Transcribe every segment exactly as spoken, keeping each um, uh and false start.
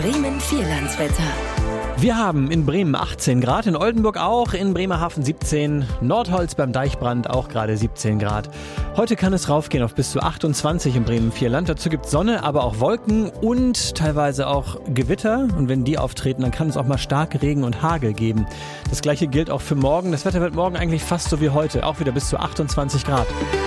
Bremen Vierlandswetter. Wir haben in Bremen achtzehn Grad, in Oldenburg auch, in Bremerhaven siebzehn, Nordholz beim Deichbrand auch gerade siebzehn Grad. Heute kann es raufgehen auf bis zu achtundzwanzig im Bremen Vierland. Dazu gibt es Sonne, aber auch Wolken und teilweise auch Gewitter. Und wenn die auftreten, dann kann es auch mal starke Regen und Hagel geben. Das gleiche gilt auch für morgen. Das Wetter wird morgen eigentlich fast so wie heute, auch wieder bis zu achtundzwanzig Grad.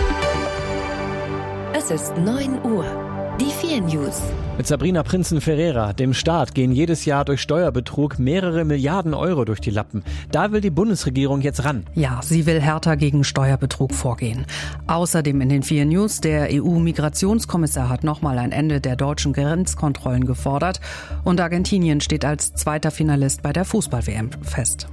Es ist neun Uhr. Die vier News. Mit Sabrina Prinzen-Ferreira, dem Staat, gehen jedes Jahr durch Steuerbetrug mehrere Milliarden Euro durch die Lappen. Da will die Bundesregierung jetzt ran. Ja, sie will härter gegen Steuerbetrug vorgehen. Außerdem in den vier News, der E U-Migrationskommissar hat nochmal ein Ende der deutschen Grenzkontrollen gefordert. Und Argentinien steht als zweiter Finalist bei der Fußball-W M fest.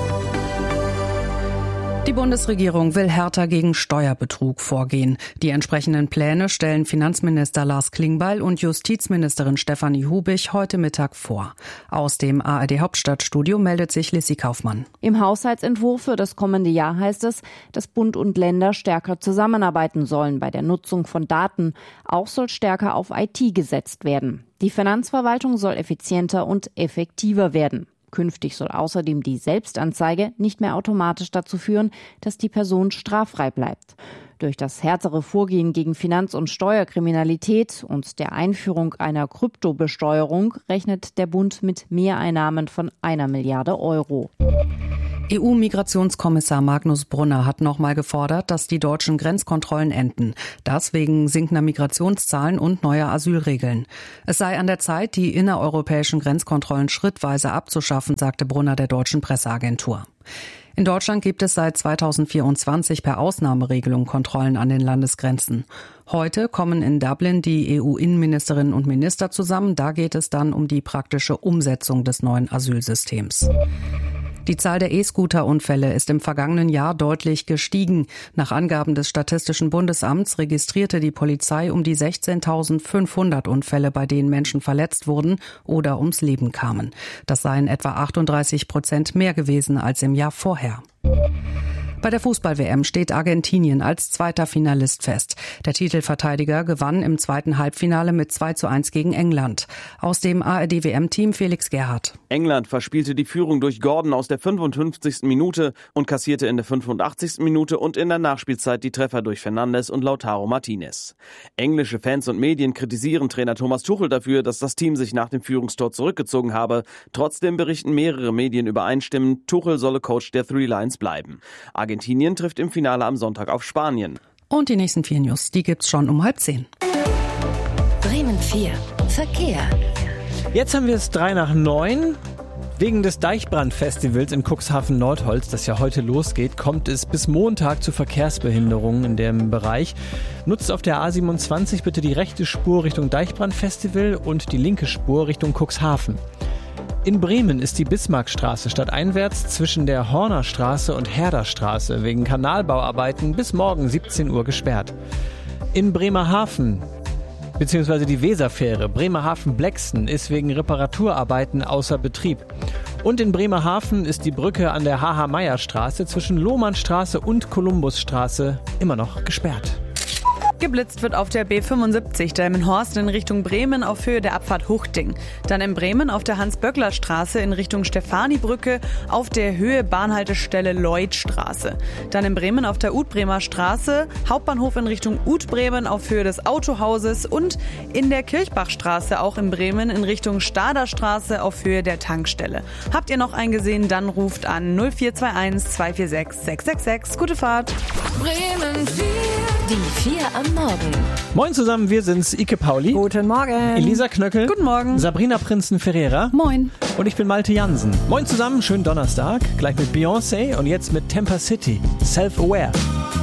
Die Bundesregierung will härter gegen Steuerbetrug vorgehen. Die entsprechenden Pläne stellen Finanzminister Lars Klingbeil und Justizministerin Stefanie Hubig heute Mittag vor. Aus dem A R D-Hauptstadtstudio meldet sich Lissy Kaufmann. Im Haushaltsentwurf für das kommende Jahr heißt es, dass Bund und Länder stärker zusammenarbeiten sollen bei der Nutzung von Daten. Auch soll stärker auf I T gesetzt werden. Die Finanzverwaltung soll effizienter und effektiver werden. Künftig soll außerdem die Selbstanzeige nicht mehr automatisch dazu führen, dass die Person straffrei bleibt. Durch das härtere Vorgehen gegen Finanz- und Steuerkriminalität und der Einführung einer Kryptobesteuerung rechnet der Bund mit Mehreinnahmen von einer Milliarde Euro. E U-Migrationskommissar Magnus Brunner hat nochmal gefordert, dass die deutschen Grenzkontrollen enden. Das wegen sinkender Migrationszahlen und neuer Asylregeln. Es sei an der Zeit, die innereuropäischen Grenzkontrollen schrittweise abzuschaffen, sagte Brunner der deutschen Presseagentur. In Deutschland gibt es seit zweitausendvierundzwanzig per Ausnahmeregelung Kontrollen an den Landesgrenzen. Heute kommen in Dublin die E U-Innenministerinnen und Minister zusammen. Da geht es dann um die praktische Umsetzung des neuen Asylsystems. Die Zahl der E-Scooter-Unfälle ist im vergangenen Jahr deutlich gestiegen. Nach Angaben des Statistischen Bundesamts registrierte die Polizei um die sechzehntausendfünfhundert Unfälle, bei denen Menschen verletzt wurden oder ums Leben kamen. Das seien etwa achtunddreißig Prozent mehr gewesen als im Jahr vorher. Bei der Fußball-W M steht Argentinien als zweiter Finalist fest. Der Titelverteidiger gewann im zweiten Halbfinale mit zwei zu eins gegen England. Aus dem A R D-W M-Team Felix Gerhardt. England verspielte die Führung durch Gordon aus der fünfundfünfzigsten Minute und kassierte in der fünfundachtzigsten Minute und in der Nachspielzeit die Treffer durch Fernandes und Lautaro Martinez. Englische Fans und Medien kritisieren Trainer Thomas Tuchel dafür, dass das Team sich nach dem Führungstor zurückgezogen habe. Trotzdem berichten mehrere Medien übereinstimmend, Tuchel solle Coach der Three Lions bleiben. Argentinien trifft im Finale am Sonntag auf Spanien. Und die nächsten vier News, die gibt's schon um halb zehn. Bremen vier. Verkehr. Jetzt haben wir es drei nach neun. Wegen des Deichbrandfestivals in Cuxhaven-Nordholz, das ja heute losgeht, kommt es bis Montag zu Verkehrsbehinderungen in dem Bereich. Nutzt auf der A siebenundzwanzig bitte die rechte Spur Richtung Deichbrandfestival und die linke Spur Richtung Cuxhaven. In Bremen ist die Bismarckstraße stadteinwärts zwischen der Hornerstraße und Herderstraße wegen Kanalbauarbeiten bis morgen siebzehn Uhr gesperrt. In Bremerhaven bzw. die Weserfähre Bremerhaven-Blexen ist wegen Reparaturarbeiten außer Betrieb. Und in Bremerhaven ist die Brücke an der H H-Meyer-Straße zwischen Lohmannstraße und Kolumbusstraße immer noch gesperrt. Geblitzt wird auf der B fünfundsiebzig Delmenhorst in Richtung Bremen auf Höhe der Abfahrt Huchting. Dann in Bremen auf der Hans-Böckler-Straße in Richtung Stefani-Brücke auf der Höhe Bahnhaltestelle Lloydstraße. Dann in Bremen auf der Utbremer Straße, Hauptbahnhof in Richtung Utbremen auf Höhe des Autohauses und in der Kirchbachstraße auch in Bremen in Richtung Staderstraße auf Höhe der Tankstelle. Habt ihr noch einen gesehen, dann ruft an null vier zwei eins zwei vier sechs sechs sechs sechs. Gute Fahrt! Bremen vier. Die vier am Morgen. Moin zusammen, wir sind's, Ike Pauli. Guten Morgen. Elisa Knöckel. Guten Morgen. Sabrina Prinzen-Ferreira. Moin. Und ich bin Malte Jansen. Moin zusammen, schönen Donnerstag. Gleich mit Beyoncé und jetzt mit Temper City. Self-Aware.